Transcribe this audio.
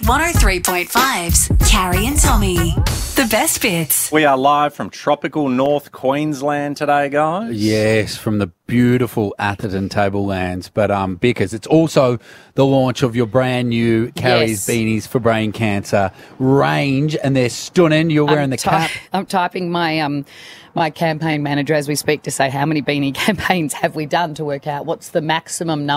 103.5's Carrie and Tommy. The best bits. We are live from tropical North Queensland today, guys. Yes, from the beautiful Atherton Tablelands. But Bickers, it's also the launch of your brand new Carrie's Beanies for Brain Cancer range, and they're stunning. You're wearing the cap. I'm typing my my campaign manager as we speak to say how many beanie campaigns have we done to work out what's the maximum number